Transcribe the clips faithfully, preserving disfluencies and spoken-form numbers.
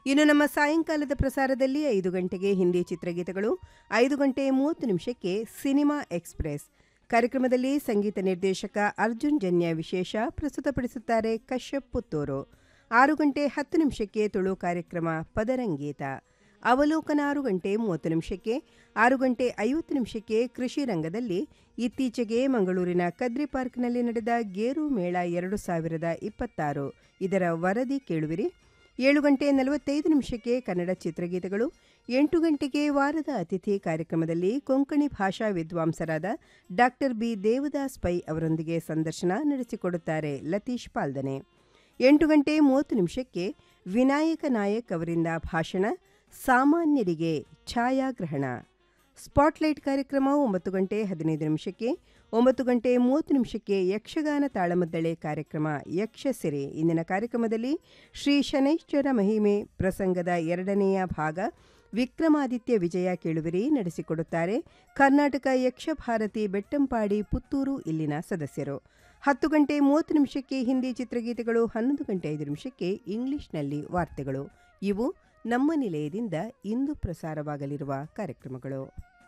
ಇನ್ನು ನಮ್ಮ ಸಾಯಂಕಾಲದ ಪ್ರಸಾರದಲ್ಲಿ ಐದು ಗಂಟೆಗೆ ಹಿಂದಿ ಚಿತ್ರಗೀತೆಗಳು, ಐದು ಗಂಟೆ ಮೂವತ್ತು ನಿಮಿಷಕ್ಕೆ ಸಿನಿಮಾ ಎಕ್ಸ್‌ಪ್ರೆಸ್ ಕಾರ್ಯಕ್ರಮದಲ್ಲಿ ಸಂಗೀತ ನಿರ್ದೇಶಕ ಅರ್ಜುನ್ ಜನ್ಯ ವಿಶೇಷ ಪ್ರಸ್ತುತಪಡಿಸುತ್ತಾರೆ ಕಶ್ಯಪ್ ಪುತ್ತೂರು. ಆರು ಗಂಟೆ ಹತ್ತು ನಿಮಿಷಕ್ಕೆ ತುಳು ಕಾರ್ಯಕ್ರಮ ಪದರಂಗೀತ, ಅವಲೋಕನ ಆರು ಗಂಟೆ ಮೂವತ್ತು ನಿಮಿಷಕ್ಕೆ, ಆರು ಗಂಟೆ ಐವತ್ತು ನಿಮಿಷಕ್ಕೆ ಕೃಷಿ ರಂಗದಲ್ಲಿ ಇತ್ತೀಚೆಗೆ ಮಂಗಳೂರಿನ ಕದ್ರಿ ಪಾರ್ಕ್ನಲ್ಲಿ ನಡೆದ ಗೇರು ಮೇಳ ಎರಡು ಸಾವಿರದ ಇಪ್ಪತ್ತಾರು ಇದರ ವರದಿ ಕೇಳುವಿರಿ. ಏಳು ಗಂಟೆ ನಲವತ್ತೈದು ನಿಮಿಷಕ್ಕೆ ಕನ್ನಡ ಚಿತ್ರಗೀತೆಗಳು, ಎಂಟು ಗಂಟೆಗೆ ವಾರದ ಅತಿಥಿ ಕಾರ್ಯಕ್ರಮದಲ್ಲಿ ಕೊಂಕಣಿ ಭಾಷಾ ವಿದ್ವಾಂಸರಾದ ಡಾಕ್ಟರ್ ಬಿ ದೇವದಾಸ್ ಪೈ ಅವರೊಂದಿಗೆ ಸಂದರ್ಶನ ನಡೆಸಿಕೊಡುತ್ತಾರೆ ಲತೀಶ್ ಪಾಲ್ದನೆ. ಎಂಟು ಗಂಟೆ ಮೂವತ್ತು ನಿಮಿಷಕ್ಕೆ ವಿನಾಯಕ ನಾಯಕ್ ಅವರಿಂದ ಭಾಷಣ, ಸಾಮಾನ್ಯರಿಗೆ ಛಾಯಾಗ್ರಹಣ. ಸ್ಪಾಟ್ಲೈಟ್ ಕಾರ್ಯಕ್ರಮ ಒಂಬತ್ತು ಗಂಟೆ ಹದಿನೈದು ನಿಮಿಷಕ್ಕೆ, ಒಂಬತ್ತು ಗಂಟೆ ಮೂವತ್ತು ನಿಮಿಷಕ್ಕೆ ಯಕ್ಷಗಾನ ತಾಳಮದ್ದಳೆ ಕಾರ್ಯಕ್ರಮ ಯಕ್ಷಸಿರೆ. ಇಂದಿನ ಕಾರ್ಯಕ್ರಮದಲ್ಲಿ ಶ್ರೀ ಶನೈಶ್ಚರ ಮಹಿಮೆ ಪ್ರಸಂಗದ ಎರಡನೆಯ ಭಾಗ ವಿಕ್ರಮಾದಿತ್ಯ ವಿಜಯ ಕೇಳುವಿರಿ, ನಡೆಸಿಕೊಡುತ್ತಾರೆ ಕರ್ನಾಟಕ ಯಕ್ಷಭಾರತಿ ಬೆಟ್ಟಂಪಾಡಿ ಪುತ್ತೂರು ಇಲ್ಲಿನ ಸದಸ್ಯರು. ಹತ್ತು ಗಂಟೆ ಮೂವತ್ತು ನಿಮಿಷಕ್ಕೆ ಹಿಂದಿ ಚಿತ್ರಗೀತೆಗಳು, ಹನ್ನೊಂದು ಗಂಟೆ ಐದು ನಿಮಿಷಕ್ಕೆ ಇಂಗ್ಲಿಷ್ನಲ್ಲಿ ವಾರ್ತೆಗಳು. ಇವು ನಮ್ಮ ನಿಲಯದಿಂದ ಇಂದು ಪ್ರಸಾರವಾಗಲಿರುವ ಕಾರ್ಯಕ್ರಮಗಳು.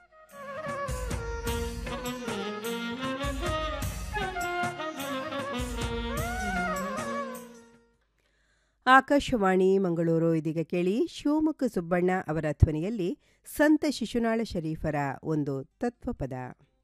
ಆಕಾಶವಾಣಿ ಮಂಗಳೂರು. ಇದೀಗ ಕೇಳಿ ಶಿವಮೊಗ್ಗ ಸುಬ್ಬಣ್ಣ ಅವರ ಧ್ವನಿಯಲ್ಲಿ ಸಂತ ಶಿಶುನಾಳ ಶರೀಫರ ಒಂದು ತತ್ವಪದ.